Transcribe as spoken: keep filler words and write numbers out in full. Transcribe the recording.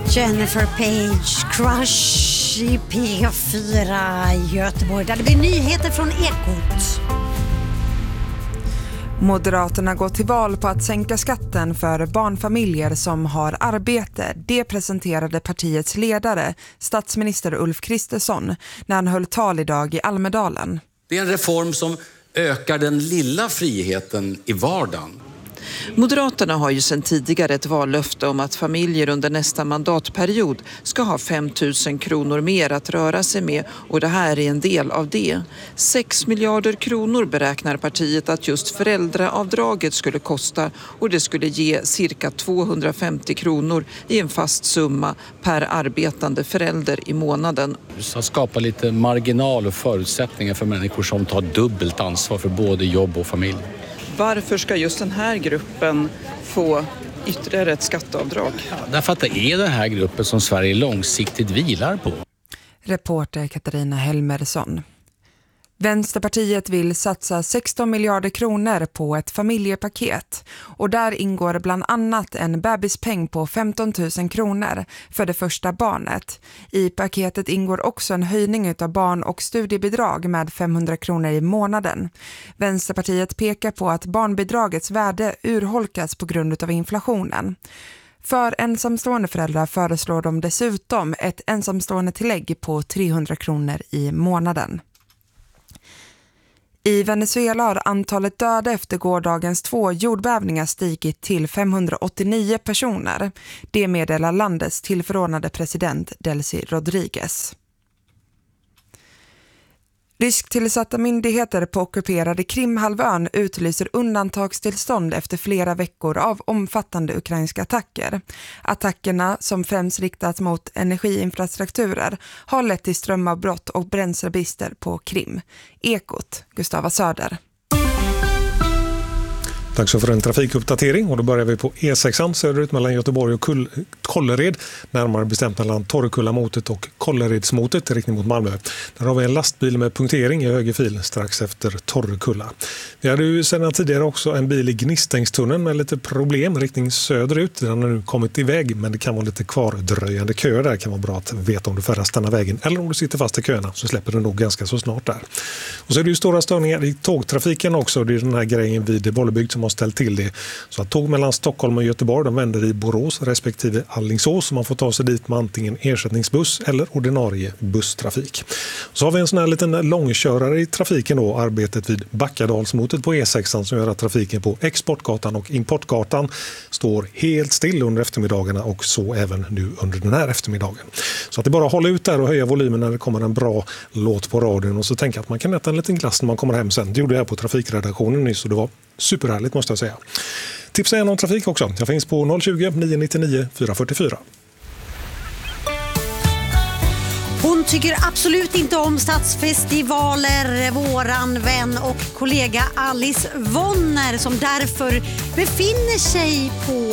Jennifer Page, Crush i P fyra i Göteborg. Där det blir nyheter från Ekot. Moderaterna går till val på att sänka skatten för barnfamiljer som har arbete. Det presenterade partiets ledare, statsminister Ulf Kristersson, när han höll tal idag i Almedalen. Det är en reform som ökar den lilla friheten i vardagen. Moderaterna har ju sedan tidigare ett vallöfte om att familjer under nästa mandatperiod ska ha fem tusen kronor mer att röra sig med, och det här är en del av det. sex miljarder kronor beräknar partiet att just föräldraavdraget skulle kosta, och det skulle ge cirka tvåhundrafemtio kronor i en fast summa per arbetande förälder i månaden. Så skapa lite marginal och förutsättningar för människor som tar dubbelt ansvar för både jobb och familj. Varför ska just den här gruppen få ytterligare ett skatteavdrag? Ja, därför att det är den här gruppen som Sverige långsiktigt vilar på. Reporter Katarina Helmersson. Vänsterpartiet vill satsa sexton miljarder kronor på ett familjepaket, och där ingår bland annat en bebispeng på femton tusen kronor för det första barnet. I paketet ingår också en höjning av barn- och studiebidrag med femhundra kronor i månaden. Vänsterpartiet pekar på att barnbidragets värde urholkas på grund av inflationen. För ensamstående föräldrar föreslår de dessutom ett ensamstående tillägg på trehundra kronor i månaden. I Venezuela har antalet döda efter gårdagens två jordbävningar stigit till femhundraåttionio personer. Det meddelar landets tillförordnade president Delcy Rodriguez. Rysktillsatta myndigheter på ockuperade Krimhalvön utlyser undantagstillstånd efter flera veckor av omfattande ukrainska attacker. Attackerna, som främst riktats mot energiinfrastrukturer, har lett till strömavbrott och bränslebrister på Krim. Ekot, Gustava Söder. Tack så för en trafikuppdatering, och då börjar vi på E sex söderut mellan Göteborg och Kull- Kållered, närmare bestämt mellan Torrkullamotet och Kålleredsmotet i riktning mot Malmö. Där har vi en lastbil med punktering i höger fil strax efter Torrkulla. Vi hade ju sedan tidigare också en bil i Gnistängstunneln med lite problem riktning söderut. Den har nu kommit iväg, men det kan vara lite kvardröjande köer där. Det kan vara bra att veta om du färdas denna vägen, eller om du sitter fast i köerna, så släpper du nog ganska så snart där. Och så är det ju stora störningar i tågtrafiken också. Det är den här grejen vid Bollebygd som har ställt till det. Så att tåg mellan Stockholm och Göteborg, de vänder i Borås respektive Alingsås, så man får ta sig dit med antingen ersättningsbuss eller ordinarie busstrafik. Så har vi en sån här liten långkörare i trafiken då, arbetet vid Backadalsmotet på E sex som gör att trafiken på Exportgatan och Importgatan står helt still under eftermiddagarna, och så även nu under den här eftermiddagen. Så att det bara hålla ut där och höja volymen när det kommer en bra låt på radion, och så tänka att man kan äta en liten glass när man kommer hem sen. Det gjorde jag på trafikredaktionen nyss, och det var superhärligt måste jag säga. Tipsa gärna om trafik också. Jag finns på noll tjugo, nio nittionio, fyra fyrtiofyra. Hon tycker absolut inte om stadsfestivaler, våran vän och kollega Alice Wonner, som därför befinner sig på